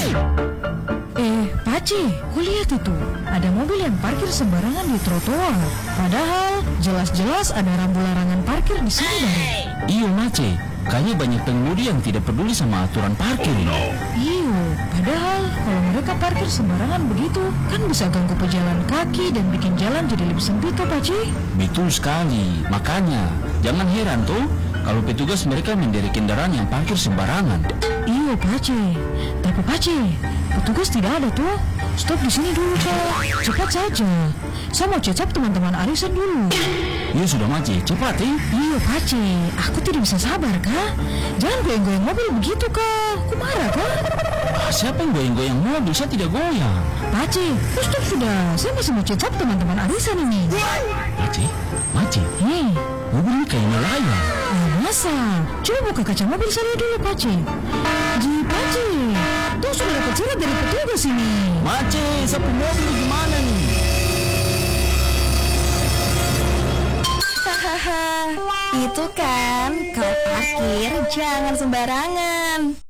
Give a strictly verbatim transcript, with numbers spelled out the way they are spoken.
Eh, Paci, kulihat itu. Ada mobil yang parkir sembarangan di trotoar. Padahal jelas-jelas ada rambu larangan parkir di sini, Dari. Iyo, Mace. Kayaknya banyak pengemudi yang tidak peduli sama aturan parkir ini. Iyo, padahal kalau mereka parkir sembarangan begitu, kan bisa ganggu pejalan kaki dan bikin jalan jadi lebih sempit, toh, Paci? Betul sekali. Makanya, jangan heran tuh kalau petugas mereka menderek kendaraan yang parkir sembarangan. Iyo, Paci. Tapi Paci, petugas tidak ada tuh. Stop di sini dulu, Kak. Cepat saja. Saya mau cecap teman-teman arisan dulu. Iya sudah, Mace, cepat ya. Iya, Paci. Aku tidak bisa sabar, Kak. Jangan goyang-goyang mobil begitu, Kak. Aku marah, Kak. Ah, siapa yang goyang-goyang mobil? Saya tidak goyang. Paci, stop sudah. Saya masih mau cecap teman-teman arisan ini. Mace, Mace, Hei, mobil ini kayak nelayan. ah, masa? Coba buka kaca mobil saya dulu, Paci. Ji, Paci. Tuh sudah dapat surat dari petugas ini. Mace, sapu mobil gimana nih? Hahaha, itu kan kalau parkir jangan sembarangan.